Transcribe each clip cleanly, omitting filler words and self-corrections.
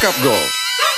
Wake Up Gold.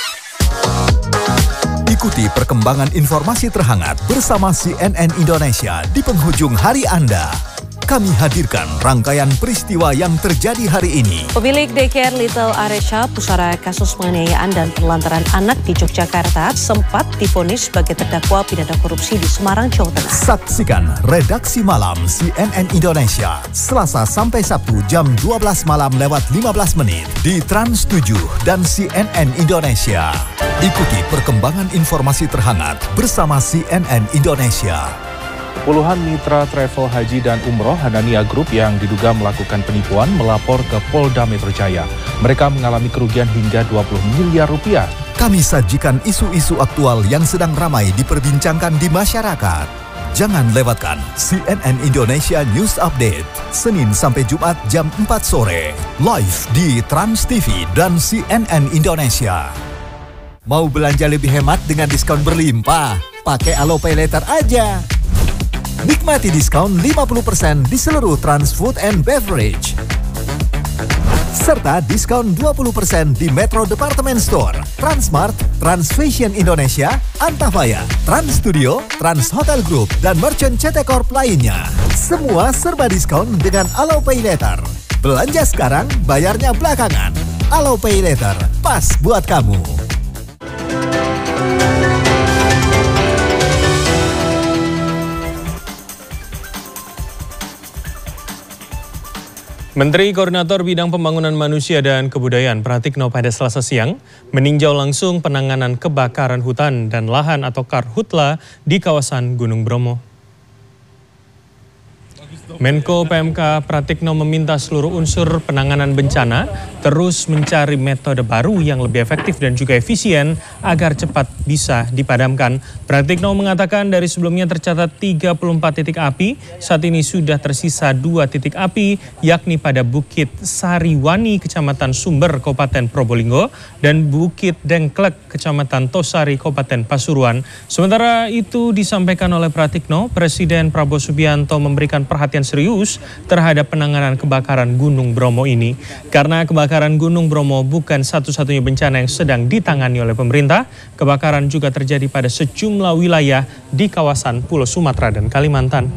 Ikuti perkembangan informasi terhangat bersama CNN Indonesia di penghujung hari Anda. Kami hadirkan rangkaian peristiwa yang terjadi hari ini. Pemilik daycare Little Aresha, pusara kasus penganiayaan dan penelantaran anak di Yogyakarta, sempat divonis sebagai terdakwa pidana korupsi di Semarang, Jawa Tengah. Saksikan Redaksi Malam CNN Indonesia, Selasa sampai Sabtu jam 12 malam lewat 15 menit di Trans 7 dan CNN Indonesia. Ikuti perkembangan informasi terhangat bersama CNN Indonesia. Puluhan mitra travel haji dan umroh Hanania Group yang diduga melakukan penipuan melapor ke Polda Metro Jaya. Mereka mengalami kerugian hingga 20 miliar rupiah. Kami sajikan isu-isu aktual yang sedang ramai diperbincangkan di masyarakat. Jangan lewatkan CNN Indonesia News Update, Senin sampai Jumat jam 4 sore, live di Trans TV dan CNN Indonesia. Mau belanja lebih hemat dengan diskon berlimpah? Pakai Alo Pay Later aja. Nikmati diskon 50% di seluruh Trans Food and Beverage. Serta diskon 20% di Metro Department Store, Transmart, Trans Fashion Indonesia, Antafaya, Trans Studio, Trans Hotel Group, dan Merchant CT Corp lainnya. Semua serba diskon dengan Alo Pay Later. Belanja sekarang, bayarnya belakangan. Alo Pay Later, pas buat kamu. Menteri Koordinator Bidang Pembangunan Manusia dan Kebudayaan Pratikno pada Selasa siang meninjau langsung penanganan kebakaran hutan dan lahan atau Karhutla di kawasan Gunung Bromo. Menko PMK Pratikno meminta seluruh unsur penanganan bencana terus mencari metode baru yang lebih efektif dan juga efisien agar cepat bisa dipadamkan. Pratikno mengatakan dari sebelumnya tercatat 34 titik api, saat ini sudah tersisa 2 titik api, yakni pada Bukit Sariwani, Kecamatan Sumber, Kabupaten Probolinggo, dan Bukit Dengklek, Kecamatan Tosari, Kabupaten Pasuruan. Sementara itu disampaikan oleh Pratikno, Presiden Prabowo Subianto memberikan perhatian serius terhadap penanganan kebakaran Gunung Bromo ini. Karena kebakaran Gunung Bromo bukan satu-satunya bencana yang sedang ditangani oleh pemerintah, kebakaran juga terjadi pada sejumlah wilayah di kawasan Pulau Sumatera dan Kalimantan.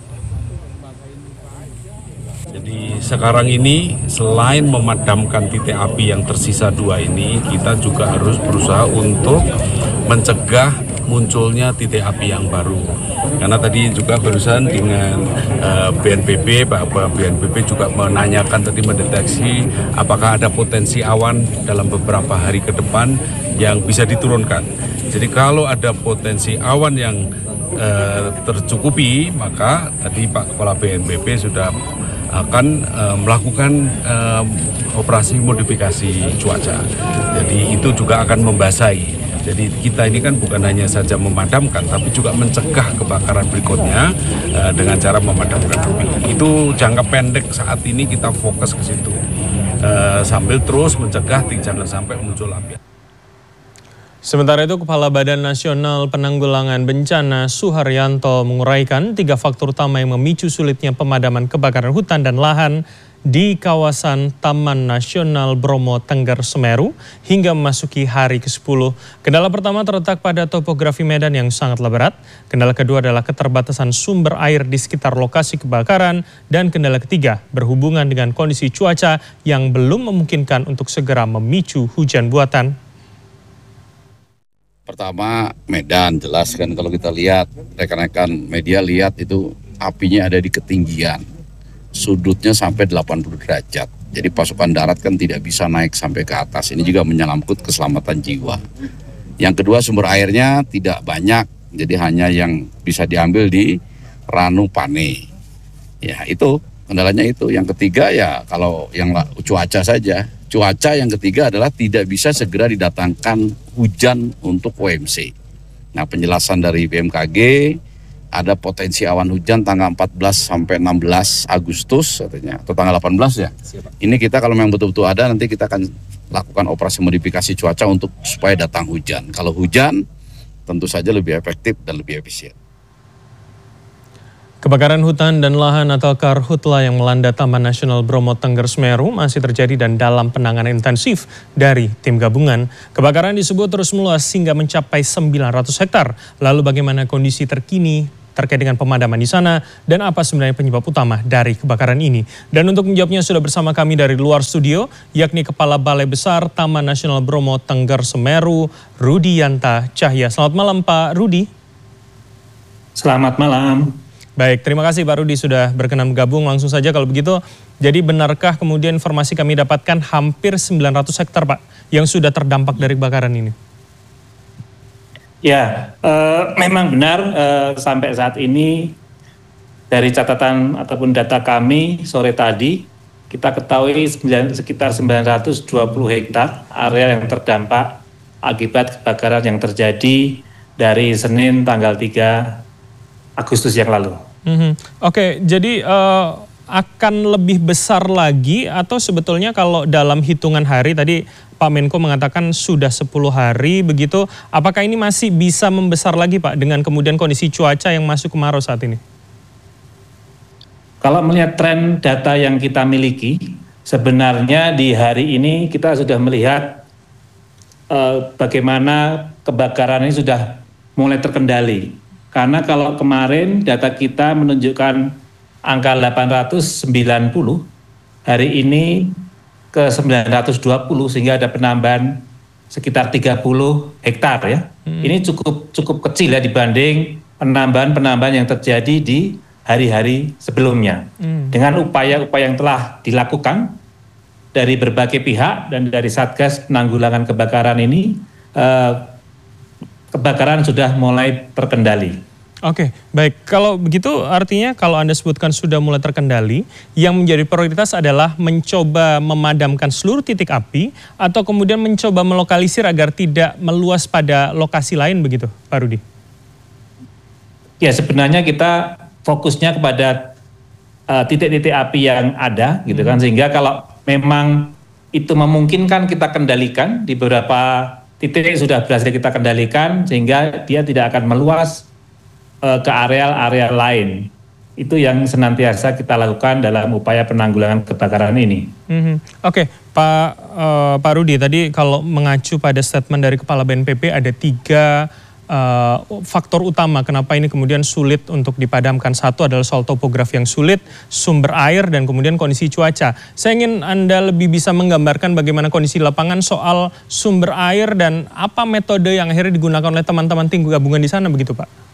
Jadi sekarang ini selain memadamkan titik api yang tersisa 2 ini, kita juga harus berusaha untuk mencegah munculnya titik api yang baru. Karena tadi juga barusan dengan BNPB, bahwa BNPB juga menanyakan tadi mendeteksi apakah ada potensi awan dalam beberapa hari ke depan yang bisa diturunkan. Jadi kalau ada potensi awan yang tercukupi, maka tadi Pak Kepala BNPB sudah akan melakukan operasi modifikasi cuaca. Jadi itu juga akan membasahi. Jadi kita ini kan bukan hanya saja memadamkan, tapi juga mencegah kebakaran berikutnya dengan cara memadamkan api. Itu jangka pendek saat ini kita fokus ke situ, sambil terus mencegah jangan sampai muncul api. Sementara itu, Kepala Badan Nasional Penanggulangan Bencana Suharyanto menguraikan 3 faktor utama yang memicu sulitnya pemadaman kebakaran hutan dan lahan di kawasan Taman Nasional Bromo Tengger Semeru hingga memasuki hari ke-10. Kendala pertama terletak pada topografi medan yang sangatlah berat. Kendala kedua adalah keterbatasan sumber air di sekitar lokasi kebakaran. Dan kendala ketiga berhubungan dengan kondisi cuaca yang belum memungkinkan untuk segera memicu hujan buatan. Pertama, medan jelas kan kalau kita lihat, rekan-rekan media lihat itu apinya ada di ketinggian. Sudutnya sampai 80 derajat. Jadi pasukan darat kan tidak bisa naik sampai ke atas. Ini juga menyangkut keselamatan jiwa. Yang kedua, sumber airnya tidak banyak. Jadi hanya yang bisa diambil di Ranu Pane. Ya itu, kendalanya itu. Yang ketiga ya kalau yang cuaca saja. Cuaca yang ketiga adalah tidak bisa segera didatangkan hujan untuk OMC. Nah, penjelasan dari BMKG, ada potensi awan hujan tanggal 14 sampai 16 Agustus katanya, atau tanggal 18 ya. Ini kita kalau memang betul-betul ada, nanti kita akan lakukan operasi modifikasi cuaca untuk supaya datang hujan. Kalau hujan tentu saja lebih efektif dan lebih efisien. Kebakaran hutan dan lahan atau karhutla yang melanda Taman Nasional Bromo Tengger Semeru masih terjadi dan dalam penanganan intensif dari tim gabungan. Kebakaran disebut terus meluas hingga mencapai 900 hektar. Lalu bagaimana kondisi terkini terkait dengan pemadaman di sana dan apa sebenarnya penyebab utama dari kebakaran ini? Dan untuk menjawabnya sudah bersama kami dari luar studio, yakni Kepala Balai Besar Taman Nasional Bromo Tengger Semeru, Rudianta Cahya. Selamat malam Pak Rudi. Selamat malam. Baik, terima kasih Pak Rudi sudah berkenan bergabung. Langsung saja kalau begitu, jadi benarkah kemudian informasi kami dapatkan hampir 900 hektar Pak yang sudah terdampak dari kebakaran ini? Ya, memang benar sampai saat ini dari catatan ataupun data kami sore tadi, kita ketahui sekitar 920 hektar area yang terdampak akibat kebakaran yang terjadi dari Senin tanggal 3 Agustus yang lalu. Oke, jadi akan lebih besar lagi atau sebetulnya kalau dalam hitungan hari tadi Pak Menko mengatakan sudah 10 hari begitu, apakah ini masih bisa membesar lagi Pak dengan kemudian kondisi cuaca yang masuk kemarau saat ini? Kalau melihat tren data yang kita miliki, sebenarnya di hari ini kita sudah melihat bagaimana kebakaran ini sudah mulai terkendali. Karena kalau kemarin data kita menunjukkan angka 890, hari ini ke 920 sehingga ada penambahan sekitar 30 hektar ya. Ini cukup kecil ya dibanding penambahan yang terjadi di hari-hari sebelumnya. Dengan upaya-upaya yang telah dilakukan dari berbagai pihak dan dari Satgas Penanggulangan Kebakaran ini, kebakaran sudah mulai terkendali. Oke, baik. Kalau begitu artinya kalau Anda sebutkan sudah mulai terkendali, yang menjadi prioritas adalah mencoba memadamkan seluruh titik api atau kemudian mencoba melokalisir agar tidak meluas pada lokasi lain begitu, Pak Rudi? Ya, sebenarnya kita fokusnya kepada titik-titik api yang ada gitu kan, sehingga kalau memang itu memungkinkan kita kendalikan di beberapa titik sudah berhasil kita kendalikan sehingga dia tidak akan meluas ke area-area lain. Itu yang senantiasa kita lakukan dalam upaya penanggulangan kebakaran ini. Oke, Pak Rudi, tadi kalau mengacu pada statement dari Kepala BNPB ada 3 faktor utama kenapa ini kemudian sulit untuk dipadamkan. Satu adalah soal topografi yang sulit, sumber air, dan kemudian kondisi cuaca. Saya ingin Anda lebih bisa menggambarkan bagaimana kondisi lapangan soal sumber air dan apa metode yang akhirnya digunakan oleh teman-teman tim gabungan di sana begitu Pak?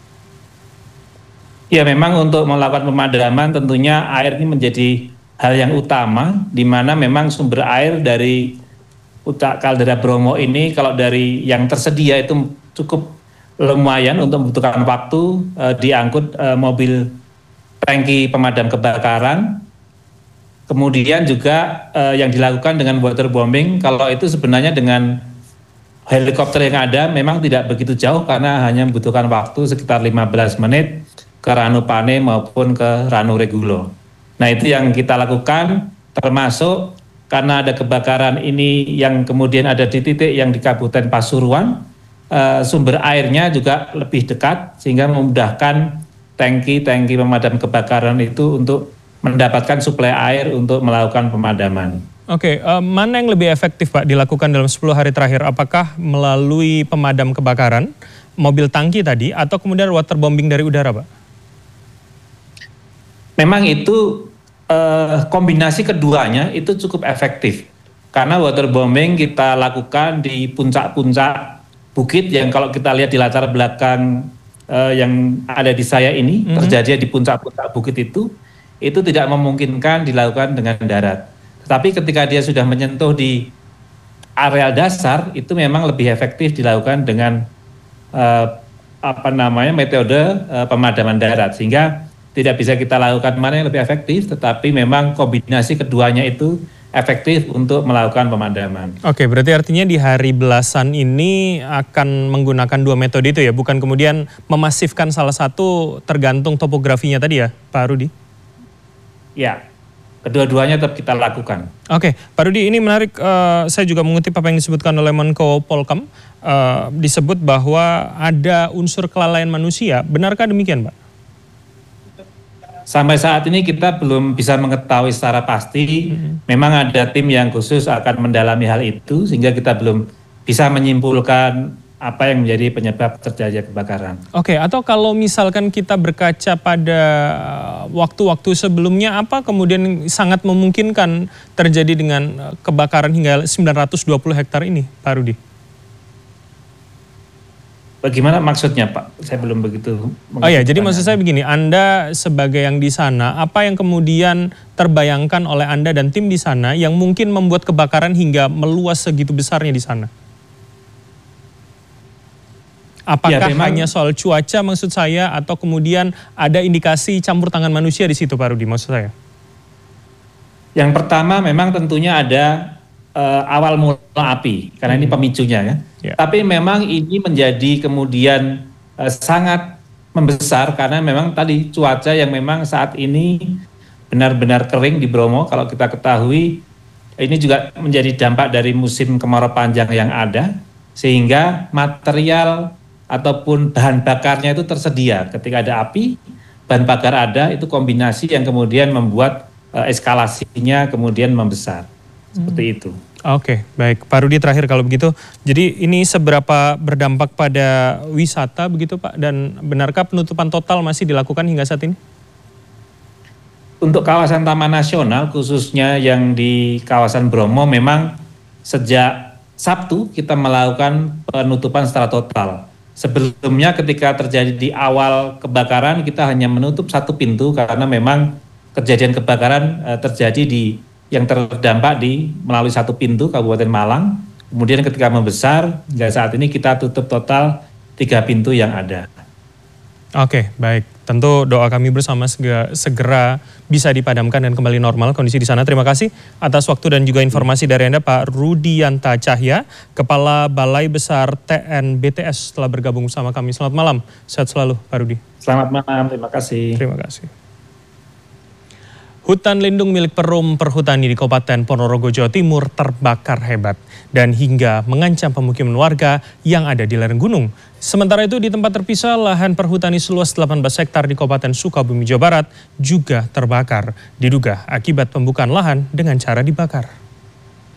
Ya, memang untuk melakukan pemadaman tentunya air ini menjadi hal yang utama, di mana memang sumber air dari Puncak Kaldera Bromo ini kalau dari yang tersedia itu cukup lumayan untuk membutuhkan waktu diangkut mobil tangki pemadam kebakaran. Kemudian juga yang dilakukan dengan waterbombing, kalau itu sebenarnya dengan helikopter yang ada memang tidak begitu jauh karena hanya membutuhkan waktu sekitar 15 menit ke Ranu Pane maupun ke Ranu Regulo. Nah, itu yang kita lakukan, termasuk karena ada kebakaran ini yang kemudian ada di titik yang di Kabupaten Pasuruan, sumber airnya juga lebih dekat sehingga memudahkan tangki-tangki pemadam kebakaran itu untuk mendapatkan suplai air untuk melakukan pemadaman. Oke, mana yang lebih efektif Pak dilakukan dalam 10 hari terakhir? Apakah melalui pemadam kebakaran, mobil tangki tadi, atau kemudian waterbombing dari udara Pak? Memang itu kombinasi keduanya itu cukup efektif. Karena waterbombing kita lakukan di puncak-puncak bukit yang kalau kita lihat di latar belakang yang ada di saya ini, terjadi di puncak-puncak bukit itu tidak memungkinkan dilakukan dengan darat. Tetapi ketika dia sudah menyentuh di area dasar, itu memang lebih efektif dilakukan dengan metode pemadaman darat. Sehingga tidak bisa kita lakukan mana yang lebih efektif, tetapi memang kombinasi keduanya itu efektif untuk melakukan pemadaman. Oke, berarti artinya di hari belasan ini akan menggunakan 2 metode itu ya, bukan kemudian memasifkan salah satu tergantung topografinya tadi ya, Pak Rudi? Ya, kedua-duanya tetap kita lakukan. Oke, Pak Rudi, ini menarik, saya juga mengutip apa yang disebutkan oleh Menko Polkam, disebut bahwa ada unsur kelalaian manusia, benarkah demikian Pak? Sampai saat ini kita belum bisa mengetahui secara pasti. Memang ada tim yang khusus akan mendalami hal itu, sehingga kita belum bisa menyimpulkan apa yang menjadi penyebab terjadinya kebakaran. Oke, atau kalau misalkan kita berkaca pada waktu-waktu sebelumnya, apa kemudian sangat memungkinkan terjadi dengan kebakaran hingga 920 hektar ini, Pak Rudi? Bagaimana maksudnya, Pak? Saya belum begitu. Oh ya, jadi maksud saya begini, Anda sebagai yang di sana, apa yang kemudian terbayangkan oleh Anda dan tim di sana yang mungkin membuat kebakaran hingga meluas segitu besarnya di sana? Apakah hanya soal cuaca maksud saya, atau kemudian ada indikasi campur tangan manusia di situ, Pak Rudi, maksud saya? Yang pertama memang tentunya ada awal mula api, karena ini pemicunya ya. Tapi memang ini menjadi kemudian sangat membesar karena memang tadi cuaca yang memang saat ini benar-benar kering di Bromo. Kalau kita ketahui ini juga menjadi dampak dari musim kemarau panjang yang ada, sehingga material ataupun bahan bakarnya itu tersedia. Ketika ada api, bahan bakar ada, itu kombinasi yang kemudian membuat eskalasinya kemudian membesar. Seperti itu. Oke, baik. Pak Rudi, terakhir kalau begitu. Jadi ini seberapa berdampak pada wisata begitu Pak? Dan benarkah penutupan total masih dilakukan hingga saat ini? Untuk kawasan Taman Nasional, khususnya yang di kawasan Bromo, memang sejak Sabtu kita melakukan penutupan secara total. Sebelumnya ketika terjadi di awal kebakaran, kita hanya menutup satu pintu karena memang kejadian kebakaran terjadi yang terdampak melalui satu pintu Kabupaten Malang. Kemudian ketika membesar, hingga saat ini kita tutup total 3 pintu yang ada. Oke, baik. Tentu doa kami bersama segera bisa dipadamkan dan kembali normal kondisi di sana. Terima kasih atas waktu dan juga informasi dari Anda, Pak Rudianta Cahya, Kepala Balai Besar TNBTS, telah bergabung bersama kami. Selamat malam, sehat selalu Pak Rudi. Selamat malam, terima kasih. Terima kasih. Hutan lindung milik Perum Perhutani di Kabupaten Ponorogo, Jawa Timur terbakar hebat dan hingga mengancam pemukiman warga yang ada di lereng gunung. Sementara itu di tempat terpisah, lahan perhutani seluas 18 hektar di Kabupaten Sukabumi, Jawa Barat juga terbakar. Diduga akibat pembukaan lahan dengan cara dibakar.